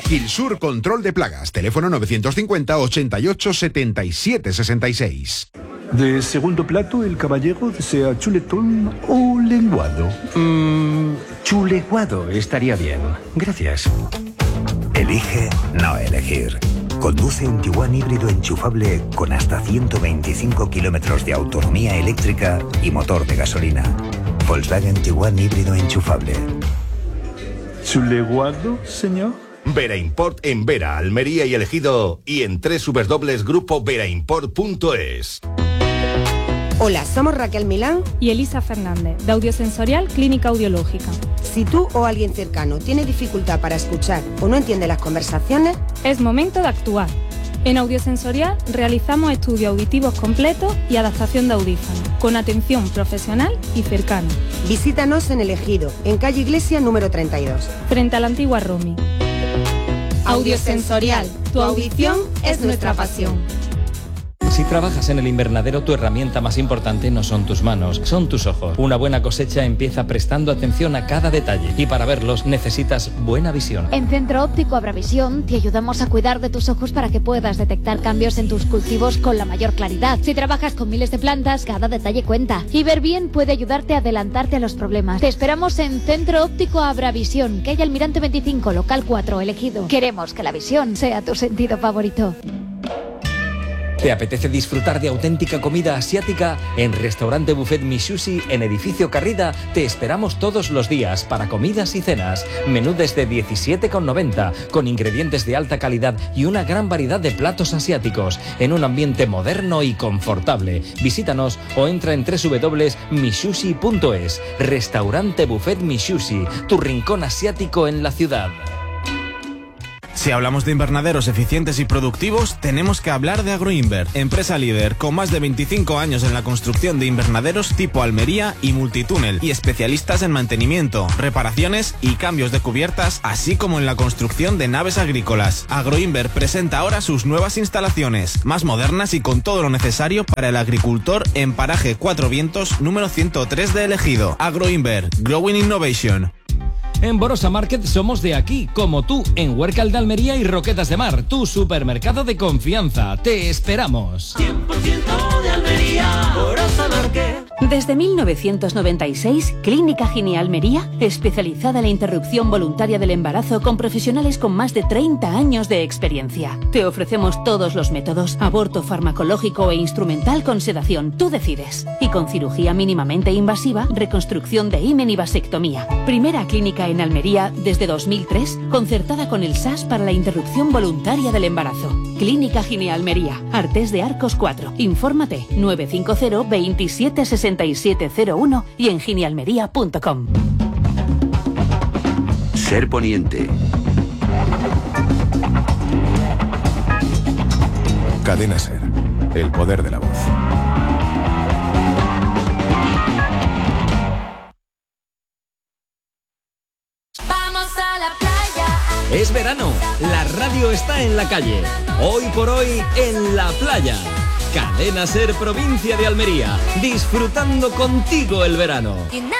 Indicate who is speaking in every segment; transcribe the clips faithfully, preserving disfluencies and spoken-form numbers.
Speaker 1: Gilsur Control de Plagas, teléfono novecientos cincuenta, ochenta y ocho, setenta y siete, sesenta y seis.
Speaker 2: De segundo plato, el caballero desea chuletón o lenguado.
Speaker 3: Mmm, chuleguado estaría bien. Gracias.
Speaker 4: Elige no elegir. Conduce un Tiguan híbrido enchufable con hasta ciento veinticinco kilómetros de autonomía eléctrica y motor de gasolina. Volkswagen Tiguan híbrido enchufable.
Speaker 2: ¿Chuleguado, señor?
Speaker 5: Vera Import en Vera, Almería y El Ejido y en doble u doble u doble u punto grupo vera import punto es.
Speaker 6: Hola, somos Raquel Milán
Speaker 7: y Elisa Fernández, de Audiosensorial Clínica Audiológica.
Speaker 6: Si tú o alguien cercano tiene dificultad para escuchar o no entiende las conversaciones,
Speaker 7: es momento de actuar. En Audiosensorial realizamos estudios auditivos completos y adaptación de audífonos, con atención profesional y cercana.
Speaker 6: Visítanos en El Ejido, en calle Iglesia número treinta y dos.
Speaker 7: Frente a la antigua Romi. Audiosensorial, tu audición es nuestra pasión.
Speaker 8: Si trabajas en el invernadero, tu herramienta más importante no son tus manos, son tus ojos. Una buena cosecha empieza prestando atención a cada detalle y para verlos necesitas buena visión.
Speaker 9: En Centro Óptico Abravisión te ayudamos a cuidar de tus ojos para que puedas detectar cambios en tus cultivos con la mayor claridad. Si trabajas con miles de plantas, cada detalle cuenta. Y ver bien puede ayudarte a adelantarte a los problemas. Te esperamos en Centro Óptico Abravisión, calle Almirante veinticinco, local cuatro, El Ejido. Queremos que la visión sea tu sentido favorito.
Speaker 8: ¿Te apetece disfrutar de auténtica comida asiática? En Restaurante Buffet Mi Sushi, en Edificio Carrida, te esperamos todos los días para comidas y cenas. Menú desde diecisiete con noventa, con ingredientes de alta calidad y una gran variedad de platos asiáticos, en un ambiente moderno y confortable. Visítanos o entra en doble u doble u doble u punto mi sushi punto es. Restaurante Buffet Mi Sushi, tu rincón asiático en la ciudad.
Speaker 10: Si hablamos de invernaderos eficientes y productivos, tenemos que hablar de Agroinver, empresa líder con más de veinticinco años en la construcción de invernaderos tipo Almería y multitúnel y especialistas en mantenimiento, reparaciones y cambios de cubiertas, así como en la construcción de naves agrícolas. Agroinver presenta ahora sus nuevas instalaciones, más modernas y con todo lo necesario para el agricultor en Paraje Cuatro Vientos número ciento tres de El Ejido. Agroinver, Growing Innovation.
Speaker 8: En Borosa Market somos de aquí, como tú, en Huércal de Almería y Roquetas de Mar, tu supermercado de confianza. Te esperamos.
Speaker 11: cien por ciento de Almería, Borosa Market.
Speaker 12: Desde mil novecientos noventa y seis, Clínica Gine Almería, especializada en la interrupción voluntaria del embarazo con profesionales con más de treinta años de experiencia. Te ofrecemos todos los métodos, aborto farmacológico e instrumental con sedación, tú decides. Y con cirugía mínimamente invasiva, reconstrucción de himen y vasectomía. Primera clínica en Almería desde dos mil tres, concertada con el S A S para la interrupción voluntaria del embarazo. Clínica Gine Almería, Artés de Arcos cuatro. Infórmate nueve cinco cero, veintisiete, sesenta y siete cero uno y en ginealmería punto com.
Speaker 13: Ser Poniente.
Speaker 14: Cadena Ser, el poder de la voz.
Speaker 8: Es verano, la radio está en la calle. Hoy por hoy, en la playa. Cadena Ser Provincia de Almería, disfrutando contigo el verano.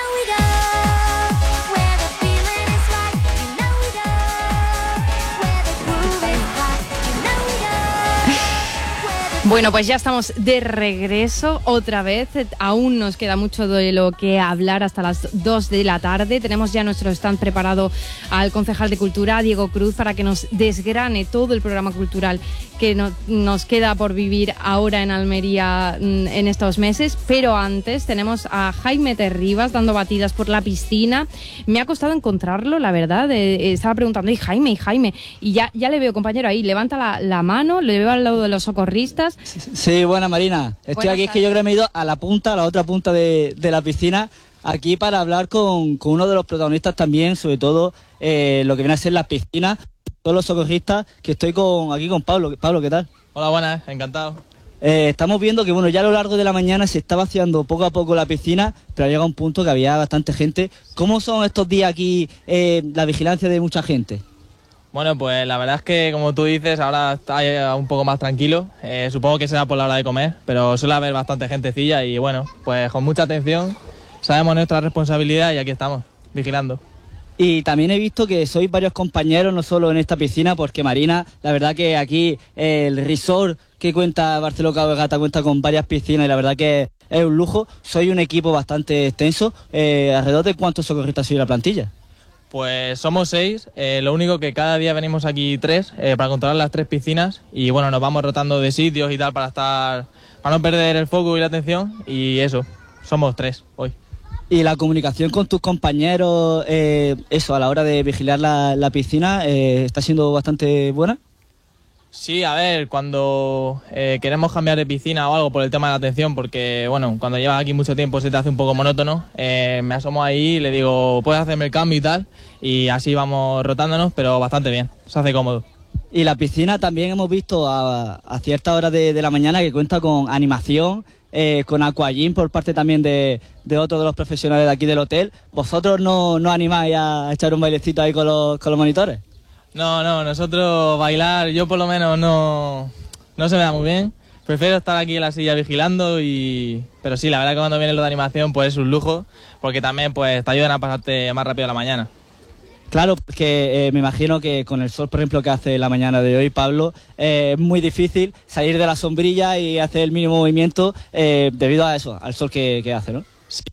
Speaker 15: Bueno, pues ya estamos de regreso otra vez. Aún nos queda mucho de lo que hablar hasta las dos de la tarde. Tenemos ya nuestro stand preparado al concejal de Cultura, Diego Cruz, para que nos desgrane todo el programa cultural que no, nos queda por vivir ahora en Almería en estos meses. Pero antes tenemos a Jaime Terribas dando batidas por la piscina. Me ha costado encontrarlo, la verdad. Eh, estaba preguntando, ¿y Jaime? ¿y Jaime? Y ya, ya le veo, compañero, ahí. Levanta la, la mano, le veo al lado de los socorristas.
Speaker 16: Sí, buena Marina. Estoy Buenas aquí, tardes. Es que yo creo que me he ido a la punta, a la otra punta de, de la piscina, aquí para hablar con, con uno de los protagonistas también, sobre todo eh, lo que viene a ser las piscinas, todos los socorristas, que estoy con aquí con Pablo. Pablo, ¿qué tal?
Speaker 17: Hola, buenas, encantado.
Speaker 16: Eh, estamos viendo que bueno, ya a lo largo de la mañana se está vaciando poco a poco la piscina, pero ha llegado un punto que había bastante gente. ¿Cómo son estos días aquí eh, la vigilancia de mucha gente?
Speaker 17: Bueno, pues la verdad es que, como tú dices, ahora está un poco más tranquilo. Eh, supongo que será por la hora de comer, pero suele haber bastante gentecilla y bueno, pues con mucha atención, sabemos nuestra responsabilidad y aquí estamos, vigilando.
Speaker 16: Y también he visto que sois varios compañeros, no solo en esta piscina, porque Marina, la verdad que aquí eh, el resort que cuenta Barceló Cabo de Gata cuenta con varias piscinas y la verdad que es un lujo. Soy un equipo bastante extenso. Eh, ¿Alrededor de cuántos socorristas soy la plantilla?
Speaker 17: Pues somos seis, eh, lo único que cada día venimos aquí tres eh, para controlar las tres piscinas y bueno, nos vamos rotando de sitios y tal para estar, para no perder el foco y la atención y eso, somos tres hoy.
Speaker 16: ¿Y la comunicación con tus compañeros, eh, eso, a la hora de vigilar la, la piscina, eh, está siendo bastante buena?
Speaker 17: Sí, a ver, cuando eh, queremos cambiar de piscina o algo por el tema de la atención, porque bueno, cuando llevas aquí mucho tiempo se te hace un poco monótono, eh, me asomo ahí y le digo, ¿puedes hacerme el cambio y tal? Y así vamos rotándonos, pero bastante bien, se hace cómodo.
Speaker 16: Y la piscina también hemos visto a, a cierta hora de, de la mañana que cuenta con animación, eh, con aquagym por parte también de, de otros de los profesionales de aquí del hotel. ¿Vosotros no, no animáis a echar un bailecito ahí con los, con los monitores?
Speaker 17: No, no, nosotros bailar, yo por lo menos no, no se me da muy bien. Prefiero estar aquí en la silla vigilando y... Pero sí, la verdad que cuando viene lo de animación pues es un lujo, porque también pues te ayudan a pasarte más rápido la mañana.
Speaker 16: Claro, que eh, me imagino que con el sol, por ejemplo, que hace la mañana de hoy, Pablo, eh, es muy difícil salir de la sombrilla y hacer el mínimo movimiento eh, debido a eso, al sol que, que hace, ¿no?
Speaker 17: Sí.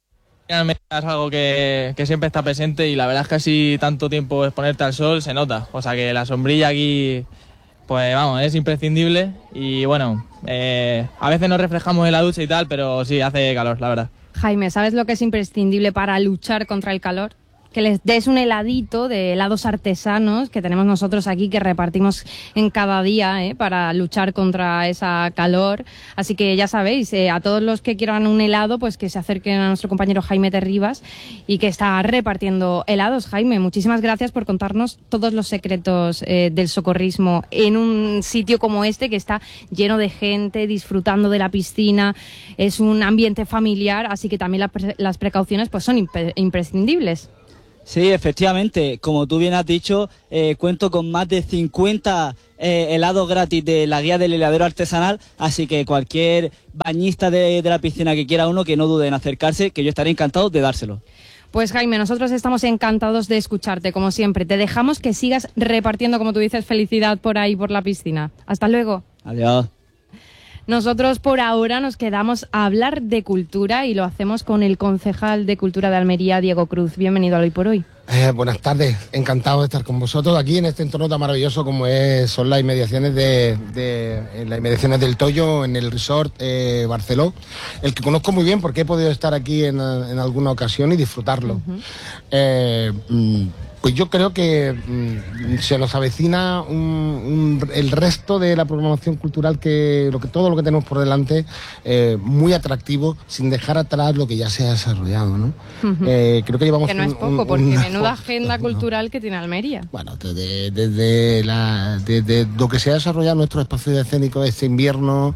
Speaker 17: Es algo que, que siempre está presente y la verdad es que así tanto tiempo exponerte al sol se nota. O sea que la sombrilla aquí, pues vamos, es imprescindible y bueno, eh, a veces nos reflejamos en la ducha y tal, pero sí, hace calor, la verdad.
Speaker 15: Jaime, ¿sabes lo que es imprescindible para luchar contra el calor? Que les des un heladito de helados artesanos que tenemos nosotros aquí, que repartimos en cada día ¿eh? para luchar contra esa calor. Así que ya sabéis, eh, a todos los que quieran un helado, pues que se acerquen a nuestro compañero Jaime Terribas y que está repartiendo helados. Jaime, muchísimas gracias por contarnos todos los secretos eh, del socorrismo en un sitio como este, que está lleno de gente, disfrutando de la piscina. Es un ambiente familiar, así que también la pre- las precauciones pues son imp- imprescindibles.
Speaker 16: Sí, efectivamente, como tú bien has dicho, eh, cuento con más de cincuenta eh, helados gratis de la guía del heladero artesanal, así que cualquier bañista de, de la piscina que quiera uno, que no dude en acercarse, que yo estaré encantado de dárselo.
Speaker 15: Pues Jaime, nosotros estamos encantados de escucharte, como siempre. Te dejamos que sigas repartiendo, como tú dices, felicidad por ahí, por la piscina. Hasta luego.
Speaker 16: Adiós.
Speaker 15: Nosotros por ahora nos quedamos a hablar de cultura y lo hacemos con el concejal de Cultura de Almería, Diego Cruz. Bienvenido a Hoy por Hoy.
Speaker 13: Eh, buenas tardes, encantado de estar con vosotros aquí en este entorno tan maravilloso como es, son las inmediaciones de, de en las inmediaciones del Toyo, en el resort eh, Barceló, el que conozco muy bien porque he podido estar aquí en, en alguna ocasión y disfrutarlo. Uh-huh. eh, Pues yo creo que mmm, se nos avecina un, un, el resto de la programación cultural, que, lo que todo lo que tenemos por delante, eh, muy atractivo, sin dejar atrás lo que ya se ha desarrollado, ¿no?
Speaker 15: Uh-huh.
Speaker 13: eh, creo que llevamos
Speaker 15: que no
Speaker 13: un,
Speaker 15: es poco,
Speaker 13: un,
Speaker 15: porque
Speaker 13: una,
Speaker 15: menuda agenda cultural que tiene Almería.
Speaker 13: Bueno, desde, desde, la, desde lo que se ha desarrollado nuestro espacio escénico este invierno,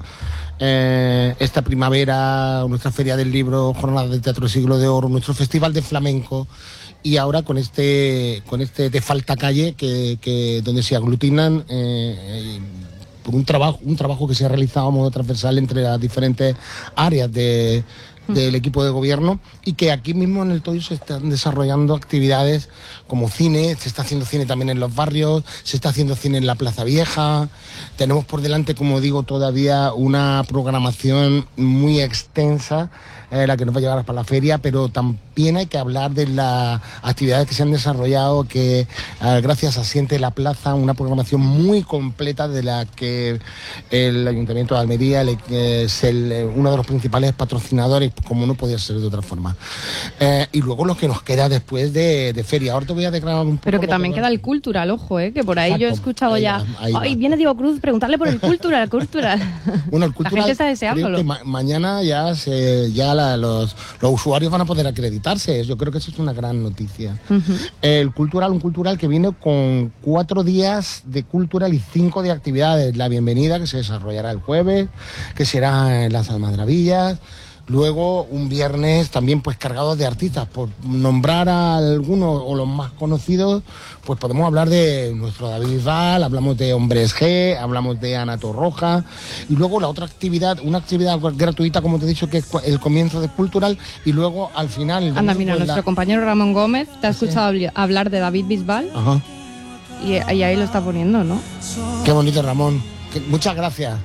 Speaker 13: eh, esta primavera, nuestra Feria del Libro, Jornadas del Teatro del Siglo de Oro, nuestro Festival de Flamenco. Y ahora con este con este de Falta Calle, que, que donde se aglutinan eh, por un trabajo un trabajo que se ha realizado a modo transversal entre las diferentes áreas de, del equipo de gobierno, y que aquí mismo en el Toyo se están desarrollando actividades como cine, se está haciendo cine también en los barrios, se está haciendo cine en la Plaza Vieja. Tenemos por delante, como digo, todavía una programación muy extensa, Eh, la que nos va a llevar para la feria, pero también hay que hablar de las actividades que se han desarrollado, que eh, gracias a Siente la Plaza, una programación muy completa de la que el Ayuntamiento de Almería el, eh, es el, uno de los principales patrocinadores, como no podía ser de otra forma. Eh, y luego lo que nos queda después de, de feria. Ahora te voy a declarar un poco...
Speaker 15: Pero que también queda el cultural, ojo, ¿eh? Que por ahí Exacto. yo he escuchado ahí ya... Va, ¡ay, viene Diego Cruz! Preguntarle por el cultural, el cultural.
Speaker 13: Bueno, el cultural...
Speaker 15: La gente está deseándolo.
Speaker 13: Ma- mañana ya se... Ya La, los, los usuarios van a poder acreditarse. Yo creo que eso es una gran noticia. Uh-huh. El cultural, un cultural que viene con cuatro días de cultural y cinco de actividades. La bienvenida, que se desarrollará el jueves, que será en las Almadrabillas, Luego un viernes también pues cargado de artistas. Por nombrar a algunos o los más conocidos, pues podemos hablar de nuestro David Bisbal, hablamos de Hombres G, hablamos de Ana Torroja. Y luego la otra actividad, una actividad gratuita, como te he dicho, que es el comienzo de Cultural. Y luego al final...
Speaker 15: Anda, domingo, mira, pues, nuestro la... compañero Ramón Gómez te ha escuchado ¿sí? hablar de David Bisbal.
Speaker 13: Ajá.
Speaker 15: Y, y ahí lo está poniendo, ¿no?
Speaker 13: Qué bonito, Ramón. Muchas gracias.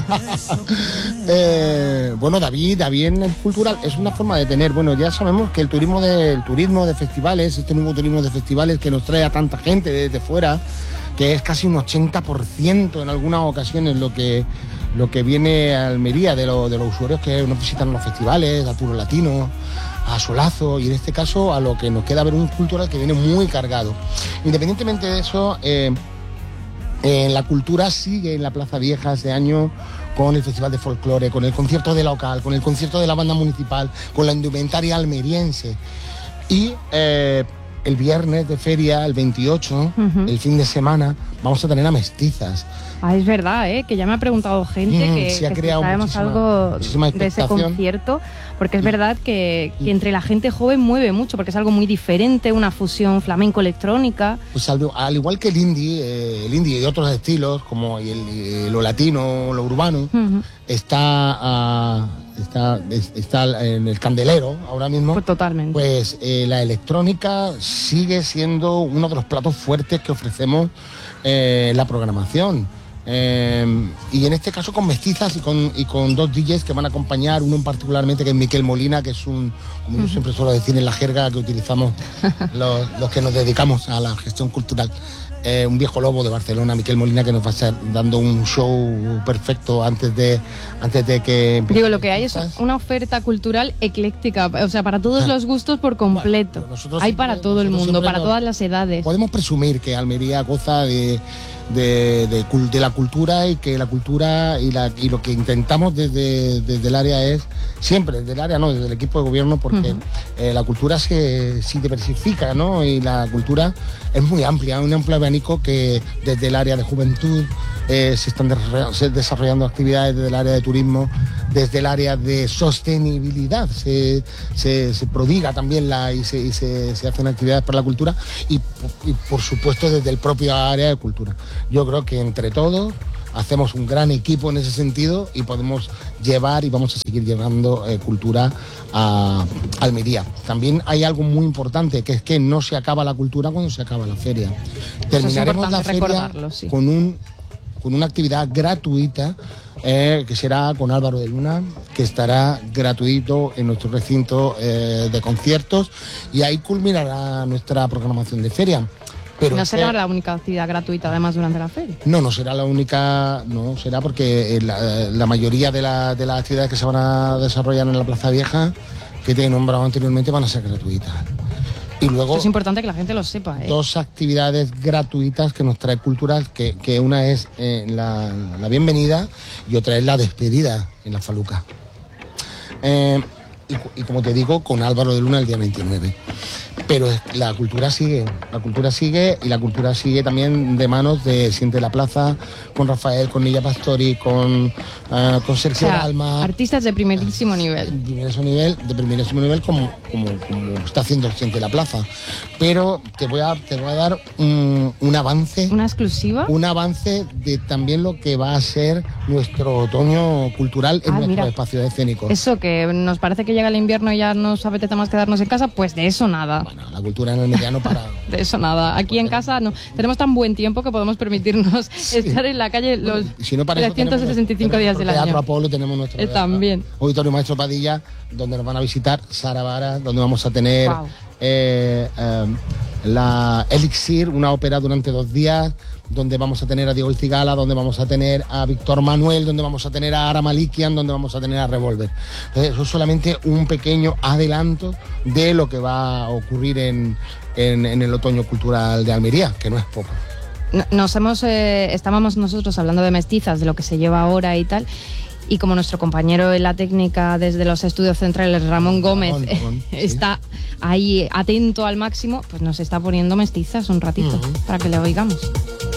Speaker 13: eh, bueno, David, David en el Cultural es una forma de tener, bueno, ya sabemos que el turismo de, el turismo de festivales, este nuevo turismo de festivales que nos trae a tanta gente desde fuera, que es casi un ochenta por ciento en algunas ocasiones lo que, lo que viene a Almería de, lo, de los usuarios que nos visitan los festivales, a Turo Latino, a Solazo, y en este caso a lo que nos queda ver un Cultural que viene muy cargado. Independientemente de eso, eh, Eh, la cultura sigue en la Plaza Vieja este año con el Festival de Folclore, con el concierto de local, con el concierto de la banda municipal, con la indumentaria almeriense. Y eh, el viernes de feria, el veintiocho, uh-huh. el fin de semana, vamos a tener a Mestizas.
Speaker 15: Ah, es verdad, ¿eh? Que ya me ha preguntado gente mm, que,
Speaker 13: se ha
Speaker 15: que
Speaker 13: creado
Speaker 15: si sabemos algo de ese concierto, porque es verdad que, que entre la gente joven mueve mucho, porque es algo muy diferente, una fusión flamenco-electrónica.
Speaker 13: Pues al, al igual que el indie, eh, el indie y otros estilos, como el, el, lo latino, lo urbano, uh-huh. está, uh, está, está en el candelero ahora mismo.
Speaker 15: Pues totalmente.
Speaker 13: Pues eh, la electrónica sigue siendo uno de los platos fuertes que ofrecemos en eh, la programación. Eh, y en este caso con Mestizas y con, y con dos D Js que van a acompañar, uno en particularmente que es Miquel Molina, que es un, como yo siempre suelo decir en la jerga que utilizamos los, los que nos dedicamos a la gestión cultural, eh, un viejo lobo de Barcelona, Miquel Molina, que nos va a estar dando un show perfecto antes de, antes de que...
Speaker 15: Digo, lo que hay es una oferta cultural ecléctica, o sea, para todos los gustos por completo. Bueno, hay para todo el mundo, para nos, todas las edades.
Speaker 13: Podemos presumir que Almería goza de... De, de, de la cultura, y que la cultura y, la, y lo que intentamos desde, desde el área es, siempre desde el área, no, desde el equipo de gobierno, porque uh-huh. eh, la cultura se, se diversifica, ¿no? Y la cultura es muy amplia, un amplio abanico que desde el área de juventud eh, se están desarrollando actividades, desde el área de turismo, desde el área de sostenibilidad se, se, se prodiga también la, y, se, y se, se hacen actividades para la cultura, y, y por supuesto desde el propio área de cultura. Yo creo que entre todos hacemos un gran equipo en ese sentido y podemos llevar y vamos a seguir llevando eh, cultura a Almería. También hay algo muy importante, que es que no se acaba la cultura cuando se acaba la feria. Terminaremos la feria sí. con, un, con una actividad gratuita eh, que será con Álvaro de Luna, que estará gratuito en nuestro recinto eh, de conciertos, y ahí culminará nuestra programación de feria.
Speaker 15: Pero no será la única actividad gratuita además durante la feria.
Speaker 13: No, no será la única, no será porque la, la mayoría de, la, de las actividades que se van a desarrollar en la Plaza Vieja, que te he nombrado anteriormente, van a ser gratuitas. Y luego,
Speaker 15: esto es importante que la gente lo sepa, ¿eh?
Speaker 13: Dos actividades gratuitas que nos trae Cultural, que, que una es eh, la, la bienvenida y otra es la despedida en la Faluca. Eh, y, y como te digo, con Álvaro de Luna el día veintinueve. Pero la cultura sigue, la cultura sigue y la cultura sigue también de manos de Siente la Plaza, con Rafael, con Nilla Pastori, con, uh, con Sergio
Speaker 15: o sea,
Speaker 13: Alma.
Speaker 15: Artistas de primerísimo nivel.
Speaker 13: De primerísimo nivel, de primerísimo nivel como, como, como está haciendo Siente la Plaza. Pero te voy a, te voy a dar un, un avance.
Speaker 15: ¿Una exclusiva?
Speaker 13: Un avance de también lo que va a ser nuestro otoño cultural en ah, nuestros espacios escénicos.
Speaker 15: Eso, que nos parece que llega el invierno y ya nos apetece más quedarnos en casa, pues de eso nada.
Speaker 13: Bueno, la cultura en el mediano para...
Speaker 15: De eso nada. Aquí en casa no tenemos tan buen tiempo que podemos permitirnos sí. estar en la calle los
Speaker 13: si no,
Speaker 15: trescientos sesenta y cinco días del año.
Speaker 13: Teatro Apolo tenemos nuestro
Speaker 15: eh, también.
Speaker 13: Auditorio Maestro Padilla, donde nos van a visitar Sara Vara, donde vamos a tener wow. eh, eh, la Elixir, una ópera durante dos días, donde vamos a tener a Diego El Cigala, donde vamos a tener a Víctor Manuel, donde vamos a tener a Ara Malikian, donde vamos a tener a Revolver. Entonces, eso es solamente un pequeño adelanto de lo que va a ocurrir en, en, en el otoño cultural de Almería, que no es poco.
Speaker 15: Nos hemos, eh, estábamos nosotros hablando de Mestizas, de lo que se lleva ahora y tal, y como nuestro compañero en la técnica desde los estudios centrales, Ramón Gómez, Ramón, Ramón, está sí. ahí atento al máximo, pues nos está poniendo Mestizas un ratito uh-huh. para que le oigamos.